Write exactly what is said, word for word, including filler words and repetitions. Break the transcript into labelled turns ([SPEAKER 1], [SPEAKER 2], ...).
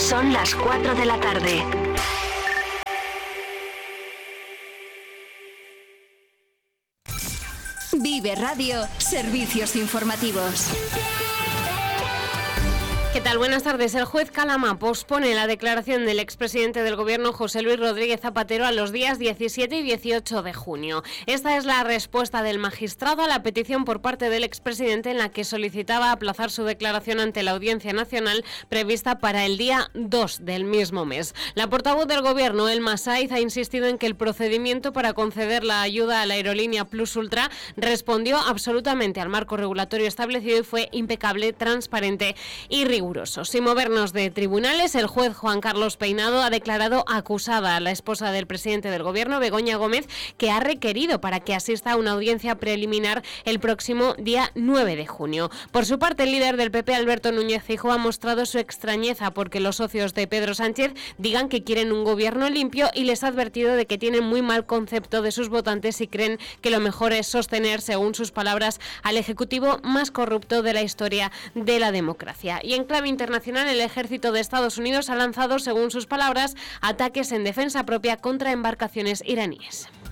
[SPEAKER 1] Son las cuatro de la tarde. Vive Radio, servicios informativos.
[SPEAKER 2] ¿Qué tal? Buenas tardes. El juez Calama pospone la declaración del expresidente del Gobierno, José Luis Rodríguez Zapatero, a los días diecisiete y dieciocho de junio. Esta es la respuesta del magistrado a la petición por parte del expresidente en la que solicitaba aplazar su declaración ante la Audiencia Nacional prevista para el día dos del mismo mes. La portavoz del Gobierno, Elma Saiz, ha insistido en que el procedimiento para conceder la ayuda a la aerolínea Plus Ultra respondió absolutamente al marco regulatorio establecido y fue impecable, transparente y riguroso. Sin movernos de tribunales, el juez Juan Carlos Peinado ha declarado acusada a la esposa del presidente del Gobierno, Begoña Gómez, que ha requerido para que asista a una audiencia preliminar el próximo día nueve de junio. Por su parte, el líder del P P, Alberto Núñez Feijóo, ha mostrado su extrañeza porque los socios de Pedro Sánchez digan que quieren un gobierno limpio y les ha advertido de que tienen muy mal concepto de sus votantes y creen que lo mejor es sostener, según sus palabras, al ejecutivo más corrupto de la historia de la democracia. Y en clave internacional, el ejército de Estados Unidos ha lanzado, según sus palabras, ataques en defensa propia contra embarcaciones iraníes.